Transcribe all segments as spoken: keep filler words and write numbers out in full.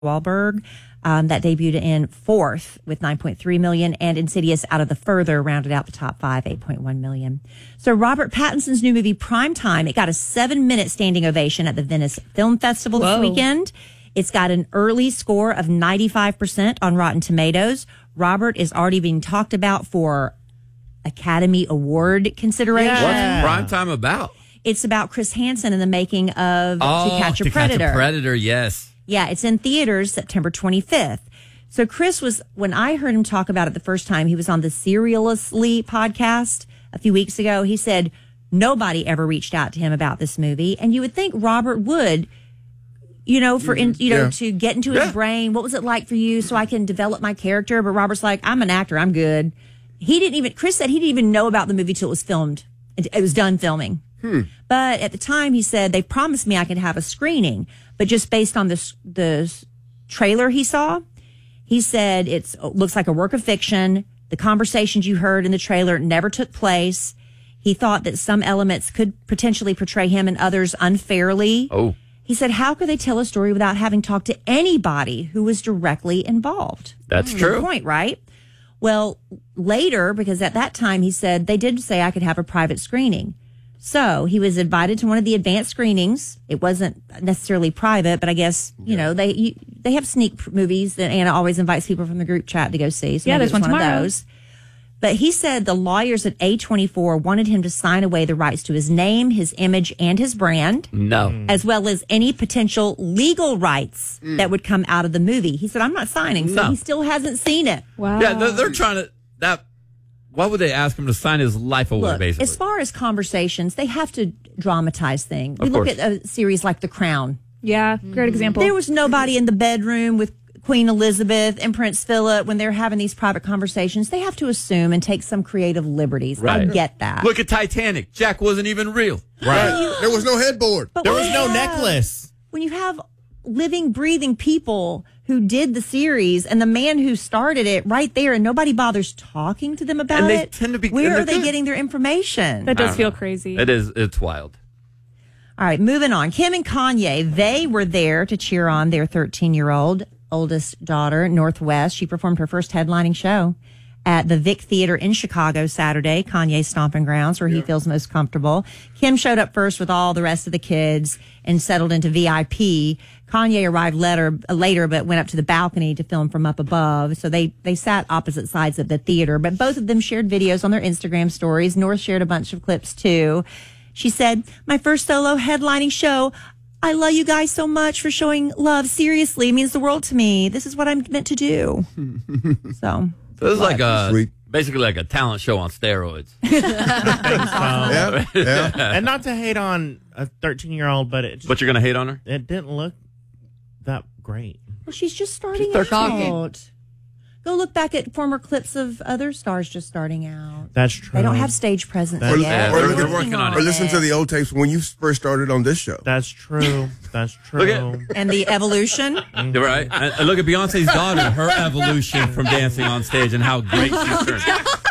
Wahlberg. Um, that debuted in fourth with nine point three million, and Insidious Out of the Further rounded out the top five, eight point one million. So Robert Pattinson's new movie Primetime, it got a seven-minute standing ovation at the Venice Film Festival Whoa. this weekend. It's got an early score of ninety-five percent on Rotten Tomatoes. Robert is already being talked about for Academy Award consideration. Yeah. What's Primetime about? It's about Chris Hansen in the making of Oh, To Catch a To Predator. Catch a Predator, yes. Yeah, it's in theaters September twenty-fifth. So Chris was, when I heard him talk about it the first time, he was on the Serialously podcast a few weeks ago. He said nobody ever reached out to him about this movie. And you would think Robert would, you know, for, in, you know, Yeah. to get into his Yeah. brain. What was it like for you so I can develop my character? But Robert's like, I'm an actor. I'm good. He didn't even, Chris said he didn't even know about the movie till it was filmed. It, it was done filming. Hmm. But at the time, he said they promised me I could have a screening, but just based on this the trailer he saw, he said it looks like a work of fiction. The conversations you heard in the trailer never took place. He thought that some elements could potentially portray him and others unfairly. Oh. He said, how could they tell a story without having talked to anybody who was directly involved? That's Good true. point, right? Well, later, because at that time he said they did say I could have a private screening. So he was invited to one of the advanced screenings. It wasn't necessarily private, but I guess, you know, they you, they have sneak pr- movies that Anna always invites people from the group chat to go see. So Yeah, maybe there's it's one one tomorrow. of those. But he said the lawyers at A twenty-four wanted him to sign away the rights to his name, his image, and his brand, No. as well as any potential legal rights that would come out of the movie. He said, I'm not signing, so No. he still hasn't seen it. Wow. Yeah, they're, they're trying to, that, why would they ask him to sign his life away, Look, basically? as far as conversations, they have to dramatize things. Of We look course. at a series like The Crown. Yeah, great example. There was nobody in the bedroom with Queen Elizabeth and Prince Philip when they're having these private conversations. They have to assume and take some creative liberties. I Right. get that. Look at Titanic. Jack wasn't even real. Right. There was no headboard. But There when was you no have- necklace. When you have living, breathing people who did the series and the man who started it right there and nobody bothers talking to them about And they it, tend to be- where and are they're they good. getting their information? that I does don't feel know. crazy. It is, it's wild. All right, moving on. Kim and Kanye, they were there to cheer on their thirteen-year-old oldest daughter, Northwest. She performed her first headlining show at the Vic Theater in Chicago Saturday, Kanye's stomping grounds, where he feels most comfortable. Kim showed up first with all the rest of the kids and settled into V I P. Kanye arrived later, later, but went up to the balcony to film from up above. So they, they sat opposite sides of the theater, but both of them shared videos on their Instagram stories. North shared a bunch of clips too. She said, my first solo headlining show. I love you guys so much for showing love. Seriously, it means the world to me. This is what I'm meant to do. So, So this is like a, Sweet. basically like a talent show on steroids. Yeah. Yeah. And not to hate on a thirteen-year-old, but it just, But you're going to hate on her? it didn't look that great. well, she's just starting She's thirteen. out. Go look back at former clips of other stars just starting out. That's true. They don't have stage presence That's- yet. Yeah, They're they're- they're working working on it. Or listen to the old tapes when you first started on this show. That's true. That's true. Look at- And the evolution. You're right. And, and look at Beyonce's daughter, her evolution from dancing on stage and how great she's turned.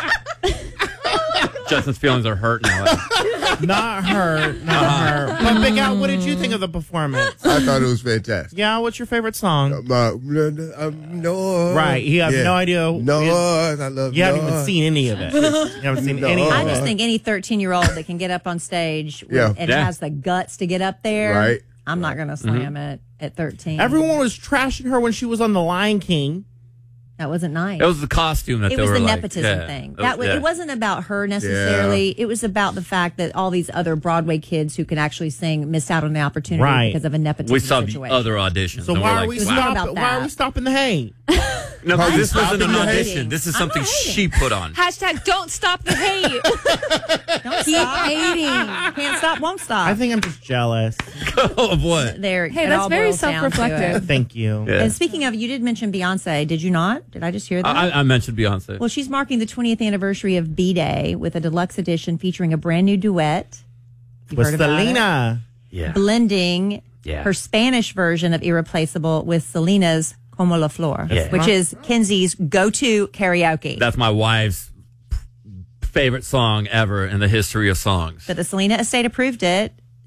Justin's feelings are hurt now. Not her. Not her. But Big Al, what did you think of the performance? I thought it was fantastic. Yeah, what's your favorite song? Uh, um, no. Right, you have no idea- No, I love You haven't no. even seen any of it. You haven't seen No. any of I it. just think any thirteen-year-old that can get up on stage with, Yeah. and Yeah. has the guts to get up there, Right. I'm not going to slam it at thirteen. Everyone was trashing her when she was on The Lion King. That wasn't nice. It was the costume that It they was were the like, nepotism yeah, thing. it That was- was, yeah. it wasn't about her necessarily. It was about the fact that all these other Broadway kids who can actually sing missed out on the opportunity Right. because of a nepotism We saw the situation. other auditions. So and why we're are like, we It was wow. more stop, about Why are that. we stopping the hate? No, because this wasn't an stopping the audition. hating. This is I'm something not hating. she put on. Hashtag don't stop the hate. Don't Keep stop. hating. Can't stop, won't stop. I think I'm just jealous. Of what? there. Hey, it that's all very boils down to it. self-reflective. Thank you. Yeah. And speaking of, you did mention Beyonce. Did you not? Did I just hear that? I, I mentioned Beyonce. Well, she's marking the twentieth anniversary of B-Day with a deluxe edition featuring a brand new duet. You've With heard about it? Selena. yeah. Blending Yeah. her Spanish version of Irreplaceable with Selena's Como la Flor, Yeah. which is Kenzie's go-to karaoke. That's my wife's favorite song ever in the history of songs. But the Selena estate approved it.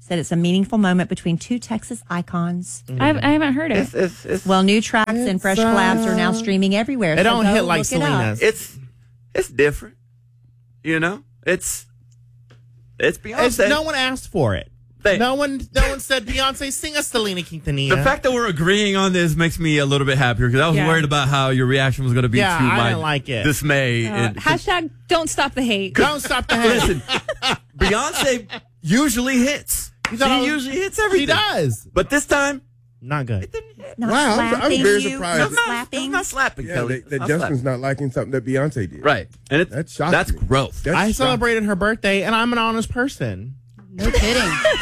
said it's a meaningful moment between two Texas icons. I've, I haven't heard it. It's, it's, it's, Well, new tracks and fresh uh, collabs are now streaming everywhere. They so don't go hit like look it up. Selena's. it's, it's different. You know? It's, it's Beyonce. It's, no one asked for it. They- no one no one said, Beyonce, sing us Selena Quintanilla. The fact that we're agreeing on this makes me a little bit happier because I was Yeah. worried about how your reaction was going to be Yeah, to I my didn't like it. dismay. Uh, And- hashtag don't stop the hate. Don't stop the hate. Listen, Beyonce usually hits. You She thought I was- usually hits She everything. does. But this time, Not good. it didn't hit. Not Wow, I'm- I'm slapping very you, surprised. not I'm not, slapping. I'm not slapping, Yeah, Kelly. that, that Not Justin's slapping. not liking something that Beyonce did. Right. And it, That shocked that's me. growth. That's I shocking. celebrated her birthday, and I'm an honest person. No kidding.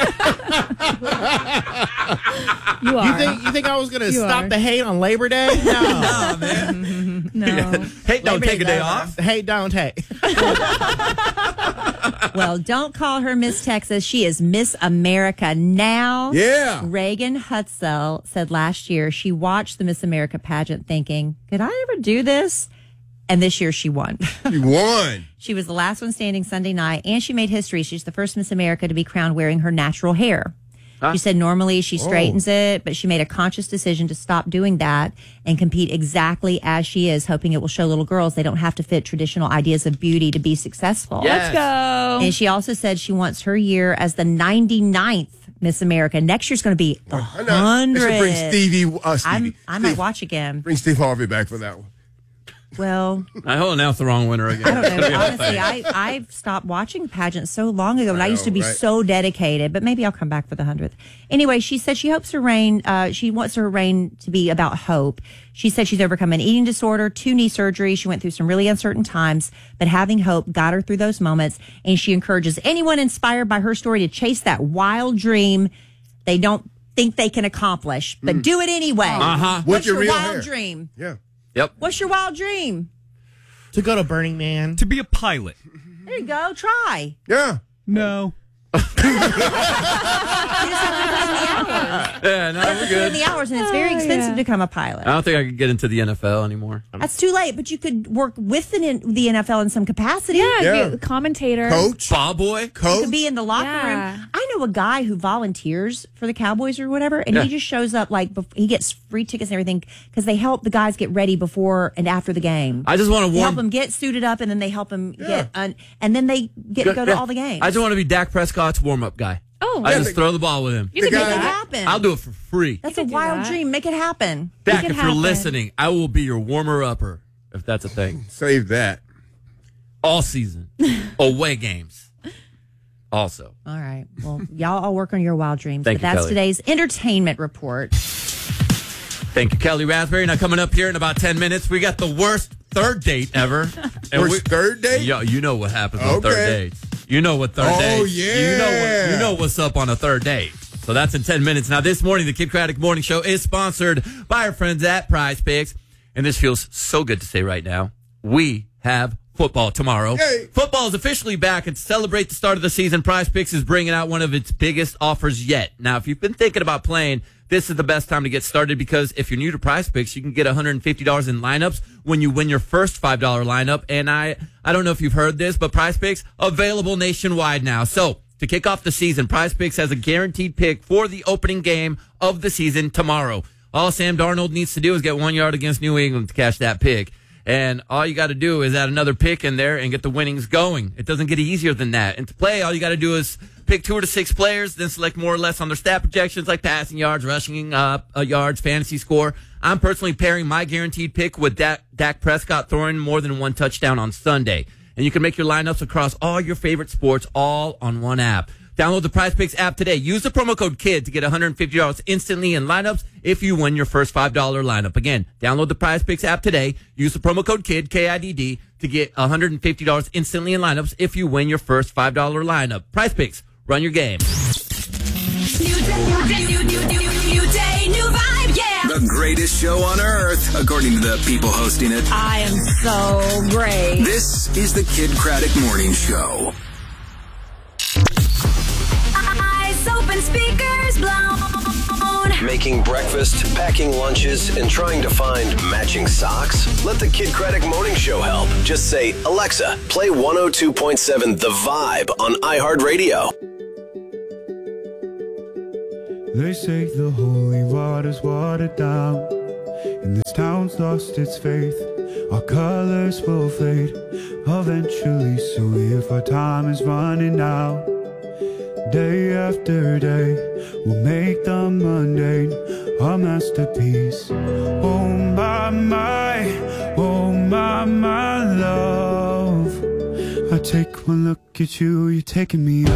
You are. You think you think I was going to You stop are. the hate on Labor Day? No. Nah, man. no. Hey, don't Labor take a Day's day over. off. Hate, don't hate. Well, don't call her Miss Texas. She is Miss America now. Yeah. Reagan Hutzel said last year she watched the Miss America pageant thinking, could I ever do this? And this year she won. She won. She was the last one standing Sunday night, and she made history. She's the first Miss America to be crowned wearing her natural hair. She said normally she straightens it, but she made a conscious decision to stop doing that and compete exactly as she is, hoping it will show little girls they don't have to fit traditional ideas of beauty to be successful. Yes. Let's go. And she also said she wants her year as the ninety-ninth Miss America. Next year's going to be the I know. They should bring hundredth. Stevie. Uh, Stevie. I'm, I might Steve- watch again. Bring Steve Harvey back for that one. Well, I will announce the wrong winner again. I don't It's know. gonna be a whole Honestly, thing. I, I've stopped watching pageants so long ago, and I, I used to know, be right? so dedicated, but maybe I'll come back for the hundredth. Anyway, she said she hopes her reign, uh, she wants her reign to be about hope. She said she's overcome an eating disorder, two knee surgeries. She went through some really uncertain times, but having hope got her through those moments. And she encourages anyone inspired by her story to chase that wild dream they don't think they can accomplish, but do it anyway. Uh-huh. What's With your your real wild hair. dream? Yeah. Yep. What's your wild dream? To go to Burning Man. To be a pilot. There you go. Try. Yeah. No. You just have to put in the hours. Yeah, no, we're Put in good. the hours, and it's very Oh, expensive yeah. to become a pilot. I don't think I could get into the N F L anymore. That's too late, but you could work with the, N- the N F L in some capacity. yeah, Yeah. be a commentator. Coach. Ball boy? You Coach. could be in the locker Yeah. room. I know a guy who volunteers for the Cowboys or whatever, and Yeah. he just shows up like bef- he gets free tickets and everything because they help the guys get ready before and after the game. I just want to They help warm. them get suited up, and then they help them get, un- and then they get go to Yeah. all the games. I just want to be Dak Prescott's warm up guy. Oh, I yeah, just the- throw the ball with him. you can do guy- Make it that. happen. I'll do it for free. That's You a could do wild that. dream. Make it happen. Dak, could if you're happen. listening, I will be your warmer upper if that's a thing. Save that. All season. Away games. Also. All right. Well, y'all all work on your wild dreams. Thank but you, that's Kelly. today's entertainment report. Thank you, Kelly Raspberry. Now, coming up here in about ten minutes, we got the worst third date ever. And Worst we- third date? Yo, you know what happens on third Okay. dates. You know what third Oh, date. You know what, yeah. you know what's up on a third date. So that's in ten minutes. Now, this morning, the Kid Craddock Morning Show is sponsored by our friends at Prize Picks. And this feels so good to say right now. We have football tomorrow. Yay. Football is officially back, and to celebrate the start of the season, Prize Picks is bringing out one of its biggest offers yet. Now, if you've been thinking about playing, this is the best time to get started because if you're new to Prize Picks, you can get one hundred fifty dollars in lineups when you win your first five dollar lineup. And I, I don't know if you've heard this, but Prize Picks available nationwide now. So to kick off the season, Prize Picks has a guaranteed pick for the opening game of the season tomorrow. All Sam Darnold needs to do is get one yard against New England to cash that pick. And all you got to do is add another pick in there and get the winnings going. It doesn't get easier than that. And to play, all you got to do is pick two or to six players, then select more or less on their stat projections like passing yards, rushing uh, uh, yards, fantasy score. I'm personally pairing my guaranteed pick with Dak, Dak Prescott throwing more than one touchdown on Sunday. And you can make your lineups across all your favorite sports all on one app. Download the Prize Picks app today. Use the promo code KID to get one hundred fifty dollars instantly in lineups if you win your first five dollar lineup. Again, download the Prize Picks app today. Use the promo code KID, K I D D, to get one hundred fifty dollars instantly in lineups if you win your first five dollar lineup. Prize Picks, run your game. New day, new day, new, new, new, new day, new vibe, yeah. The greatest show on earth, according to the people hosting it. I am so great. This is the Kid Craddock Morning Show. Eyes open, speakers blown. Making breakfast, packing lunches, and trying to find matching socks? Let the Kid Craddock Morning Show help. Just say, Alexa, play one oh two point seven The Vibe on iHeartRadio. They say the holy water's watered down, and this town's lost its faith. Our colors will fade eventually, so if our time is running out, day after day, we'll make the mundane our masterpiece. Oh my, my, oh my, my love, I take one look at you, you're taking me